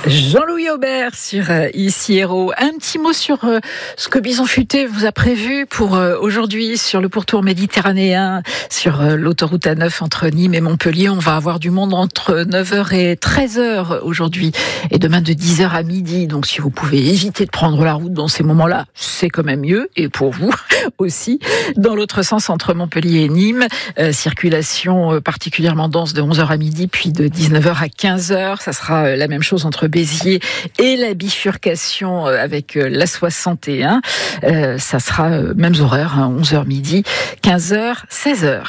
Jean-Louis Aubert sur Ici Héros. Un petit mot sur ce que Bison Futé vous a prévu pour aujourd'hui sur le pourtour méditerranéen, sur l'autoroute A9 entre Nîmes et Montpellier. On va avoir du monde entre 9h et 13h aujourd'hui et demain de 10h à midi. Donc si vous pouvez éviter de prendre la route dans ces moments-là, c'est quand même mieux. Et pour vous aussi. Dans l'autre sens, entre Montpellier et Nîmes, circulation particulièrement dense de 11h à midi, puis de 19h à 15h. Ça sera la même chose entre Béziers et la bifurcation avec la 61. Ça sera mêmes horaires, 11h midi, 15h, 16h.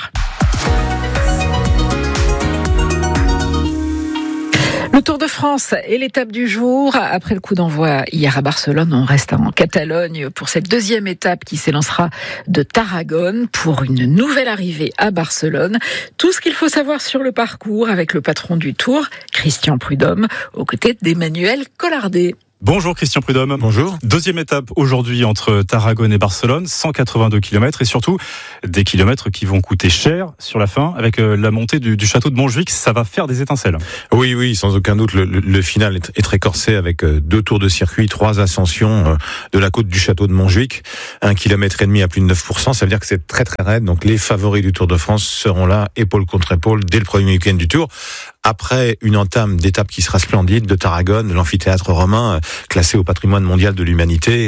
Le Tour de France est l'étape du jour. Après le coup d'envoi hier à Barcelone, on reste en Catalogne pour cette deuxième étape qui s'élancera de Tarragone pour une nouvelle arrivée à Barcelone. Tout ce qu'il faut savoir sur le parcours avec le patron du Tour, Christian Prudhomme, aux côtés d'Emmanuel Collardet. Bonjour Christian Prudhomme. Bonjour. Deuxième étape aujourd'hui entre Tarragone et Barcelone, 182 km et surtout des kilomètres qui vont coûter cher sur la fin avec la montée du château de Montjuic. Ça va faire des étincelles. Oui, sans aucun doute. Le final est très corsé avec 2 tours de circuit, 3 ascensions de la côte du château de Montjuic, 1,5 km à plus de 9%. Ça veut dire que c'est très très raide. Donc les favoris du Tour de France seront là, épaule contre épaule, dès le premier week-end du Tour. Après une entame d'étape qui sera splendide de Tarragone, l'amphithéâtre romain, classé au patrimoine mondial de l'humanité,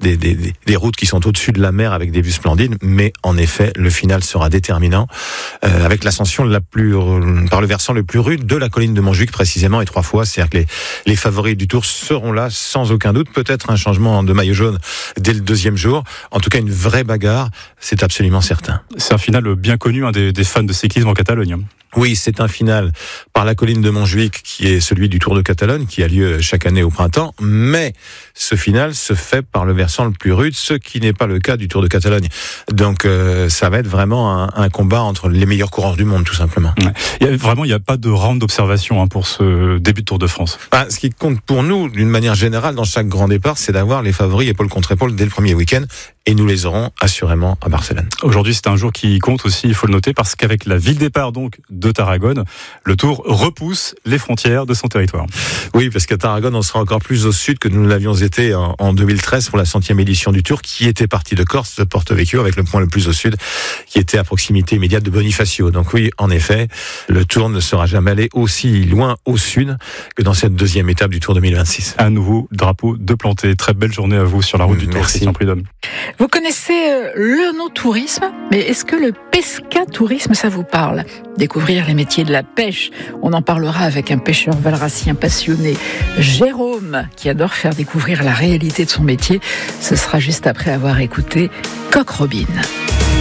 des routes qui sont au-dessus de la mer avec des vues splendides, mais en effet, le final sera déterminant, avec l'ascension par le versant le plus rude de la colline de Montjuic précisément, et 3 fois, c'est-à-dire que les favoris du Tour seront là sans aucun doute, peut-être un changement de maillot jaune dès le deuxième jour, en tout cas une vraie bagarre, c'est absolument certain. C'est un final bien connu des fans de cyclisme en Catalogne. Oui, c'est un final par la colline de Montjuic qui est celui du Tour de Catalogne qui a lieu chaque année au printemps, mais ce final se fait par le versant le plus rude, ce qui n'est pas le cas du Tour de Catalogne. Donc ça va être vraiment un combat entre les meilleurs coureurs du monde tout simplement. Ouais. Il n'y a pas de round d'observation pour ce début de Tour de France. Ce qui compte pour nous, d'une manière générale, dans chaque grand départ, c'est d'avoir les favoris épaule contre épaule dès le premier week-end. Et nous les aurons assurément à Barcelone. Aujourd'hui, c'est un jour qui compte aussi, il faut le noter, parce qu'avec la ville départ donc de Tarragone, le Tour repousse les frontières de son territoire. Oui, parce qu'à Tarragone, on sera encore plus au sud que nous l'avions été en 2013 pour la 100e édition du Tour, qui était partie de Corse, de Porto Vecchio, avec le point le plus au sud, qui était à proximité immédiate de Bonifacio. Donc oui, en effet, le Tour ne sera jamais allé aussi loin au sud que dans cette deuxième étape du Tour 2026. Un nouveau drapeau de planté. Très belle journée à vous sur la route du Tour, Christian Prudhomme. Vous connaissez le no-tourisme, mais est-ce que le pescatourisme, ça vous parle ? Découvrir les métiers de la pêche. On en parlera avec un pêcheur valracien passionné, Jérôme, qui adore faire découvrir la réalité de son métier. Ce sera juste après avoir écouté Coq Robin.